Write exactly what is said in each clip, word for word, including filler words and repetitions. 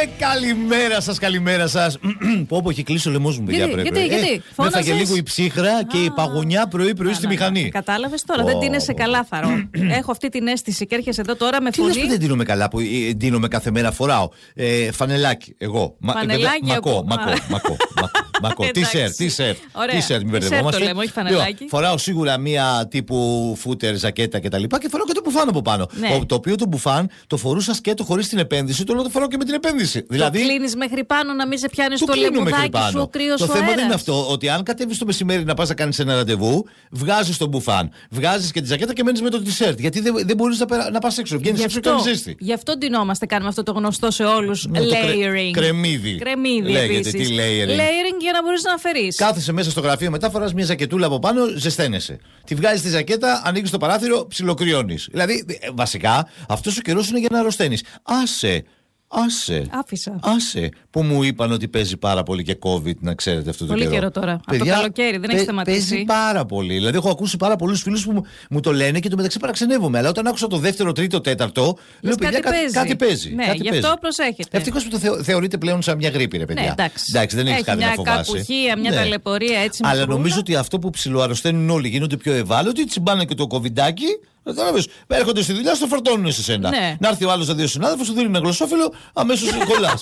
Ε, καλημέρα σας, καλημέρα σας. Πω, πω, έχει κλείσει ο λαιμός μου, παιδιά. Γιατί, πρέπει. γιατί, γιατί, ε, με έφαγε λίγο η ψύχρα και η παγωνιά πρωί-πρωί στη μηχανή. Κατάλαβες τώρα, δεν τίνεσαι καλά, θαρώ. Έχω αυτή την αίσθηση και έρχεσαι εδώ τώρα με Τι φωνή. λες που δεν δίνομαι καλά, που ε, δίνομαι κάθε μέρα, φοράω ε, φανελάκι, εγώ. Φανελάκι, Μακό, εγώ. μακό, μακό, μακό. Τι-σερτ, τι-σερτ. Τι-σερτ, μην μπερδευόμαστε. Φοράω σίγουρα μία τύπου φούτερ, ζακέτα κτλ. Και φοράω και το μπουφάν από πάνω. Το οποίο το μπουφάν το φορούσα σκέτο χωρίς την επένδυση, το λέω το φοράω και με την επένδυση. Δηλαδή. Το κλείνεις μέχρι πάνω να μην σε πιάνει το λαιμουδάκι σου ο κρύος ο Το θέμα αέρας. δεν είναι αυτό, ότι αν κατέβεις το μεσημέρι να πας να κάνεις ένα ραντεβού, βγάζεις τον μπουφάν, βγάζεις και τη ζακέτα και μένεις με το t-shirt. Γιατί δεν, δεν μπορείς να, να πας έξω. Βγαίνεις έξω και κάνεις ζέστη. Γι' αυτό ντυνόμαστε, κάνουμε αυτό το γνωστό σε όλους. Ναι, layering. Κρε, κρεμμύδι. Κρεμμύδι λέγεται, επίσης. τι layering. Layering για να μπορείς να αφαιρείς. Κάθεσαι μέσα στο γραφείο, μετά φοράς μια ζακετούλα από πάνω, ζεσταίνεσαι. Τη βγάζεις τη ζακέτα, ανοίγεις το παράθυρο, ψιλοκριώνεις. Δηλαδή, βασικά, αυτός ο καιρός είναι για να αρρωσταίνεις. Άσε. Άσε. Άφησα. Άσε. Που μου είπαν ότι παίζει πάρα πολύ και COVID, να ξέρετε αυτό το πολύ καιρό. καιρό τώρα. Παιδιά, από το καλοκαίρι, δεν έχει παι, σταματήσει. Παίζει πάρα πολύ. Δηλαδή, έχω ακούσει πάρα πολλούς φίλους που μου, μου το λένε και το μεταξύ παραξενεύομαι. Αλλά όταν άκουσα το δεύτερο, τρίτο, τέταρτο, λέω παιδιά, κάτι, κάτι, κάτι παίζει. Ναι, κάτι γι' παίζει. αυτό προσέχετε. Ευτυχώς που το θεω, θεωρείτε πλέον σαν μια γρίπη, ρε παιδιά. Ναι, εντάξει. εντάξει, δεν έχει κάτι μια να φοβάσαι. κακουχία, μια ναι. ταλαιπωρία έτσι. Αλλά μικρούλα. νομίζω ότι αυτό που ψιλοαρρωσταίνουν όλοι γίνονται πιο ευάλωτοι, τσιμπάνε και το κοβιντάκι. Κατάλαβες, έρχονται στη δουλειά, στο φορτώνουν σε σένα. Ναι. Να έρθει ο άλλος να δει ο συνάδελφος, σου δίνει ένα γλωσσόφυλλο, αμέσως κολλάς.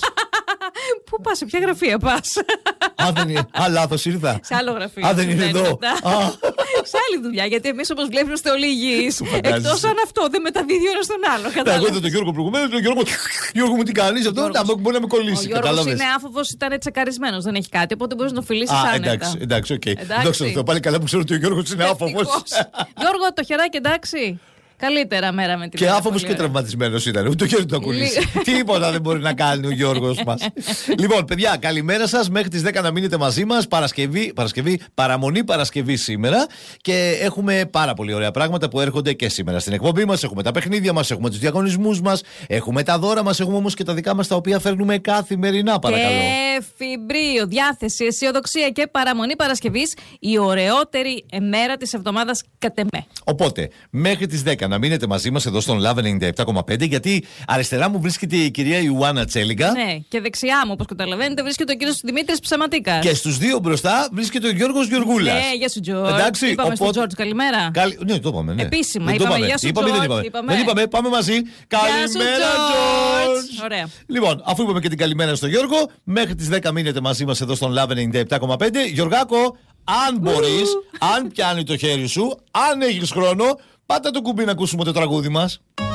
Πού πας, σε ποια γραφεία πας? Α, δεν είναι. Α, λάθος ήρθα. Σε άλλο γραφείο. Α, δεν είναι εδώ. Σε άλλη δουλειά. Γιατί εμείς όπως βλέπεις είμαστε όλοι υγιείς. Εκτός αν αυτό δεν μεταδίδει ο ένας τον άλλο. Εγώ είδα τον Γιώργο προηγουμένως. Λέω Γιώργο, Γιώργο μου τι κάνεις αυτό? Μπορεί να με κολλήσει. Ο Γιώργος είναι άφοβος, ήταν τσεκαρισμένος. Δεν έχει κάτι. Οπότε μπορείς να το φιλήσεις άνετα. Εντάξει, εντάξει, οκ. Δόξα τω Θεώ, πάλι καλά που ξέρω ότι ο Γιώργος είναι άφοβος. Γιώργο, το χεράκι εντάξει. Καλύτερα μέρα με την Και άφοβος και τραυματισμένος ήταν. Ούτε το χέρι του ακουλήσει. Τίποτα δεν μπορεί να κάνει ο Γιώργος μας. Λοιπόν, παιδιά, καλημέρα σας. Μέχρι τις δέκα να μείνετε μαζί μας. Παρασκευή, Παρασκευή, παραμονή Παρασκευή σήμερα. Και έχουμε πάρα πολύ ωραία πράγματα που έρχονται και σήμερα στην εκπομπή μας. Έχουμε τα παιχνίδια μας, έχουμε τους διαγωνισμούς μας, έχουμε τα δώρα μας, έχουμε όμως και τα δικά μας τα οποία φέρνουμε καθημερινά, παρακαλώ. Και φιμπρίο, διάθεση, αισιοδοξία και παραμονή Παρασκευής. Η ωραιότερη μέρα της εβδομάδας κατ' εμέ. Οπότε, μέχρι τις δέκα να μείνετε μαζί μας εδώ στον Love ενενήντα επτά κόμμα πέντε, γιατί αριστερά μου βρίσκεται η κυρία Ιουάννα Τσέλιγκα. Ναι, και δεξιά μου, όπως καταλαβαίνετε, βρίσκεται ο κύριος Δημήτρης Ψαματίκας. Και στους δύο μπροστά βρίσκεται ο Γιώργος Γιωργούλας. Ναι, γεια σου Τζορτζ. Εντάξει, είπαμε οπότε... στον Τζορτζ καλημέρα. Καλη... Ναι, το είπαμε. Ναι. Επίσημα, δεν είπαμε, είπαμε. γεια σου είπαμε, Τζορτζ. δεν είπαμε. Είπαμε. Δεν είπαμε, πάμε μαζί. Καλημέρα Τζορτζ. Ωραία. Λοιπόν, αφού είπαμε και την καλημέρα στον Γιώργο, μέχρι τις δέκα μείνετε μαζί μας εδώ στον Love ενενήντα επτά κόμμα πέντε. Γιωργάκο, αν μπορείς, αν πιάνει το χέρι σου, αν έχεις χρόνο, πάτα το κουμπί να ακούσουμε το τραγούδι μας.